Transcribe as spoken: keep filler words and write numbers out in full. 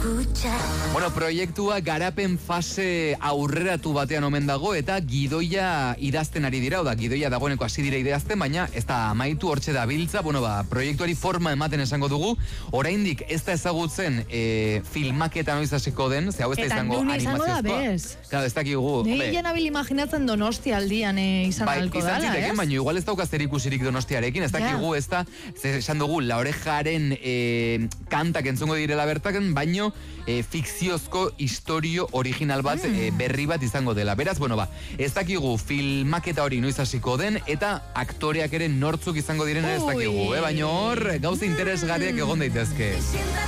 Bueno, proiektua garapen fase aurreratu batean omen dago eta gidoia idazten ari dira, oda gidoia dagoeneko hasi dira idazten, baina ez da amaitu hortxe da biltza, bueno ba, proiektuari forma ematen esango dugu, oraindik ez da ezagutzen e, filmaketa noiz hasiko den, ze hau ez da izango animaziozkoa. Claro, ez dakigu. Nei janabil imaginatzen Donostia aldian eh, izan bai, alko izan dala, ziteken, ez? baina igual ez daukaz zerikusirik Donostiarekin, ez dakigu ez da, ze esan dugu, La Orejaren e, kantak entzungo direla bertaken, baino e, fikziozko historio original bat mm. e, berri bat izango dela. Beraz, bueno ba, ez dakigu filmaketa hori noiz hasiko den, eta aktoreak ere nortzuk izango diren ez dakigu, eh? Baina hor, gauza interesgarriak egon daitezke.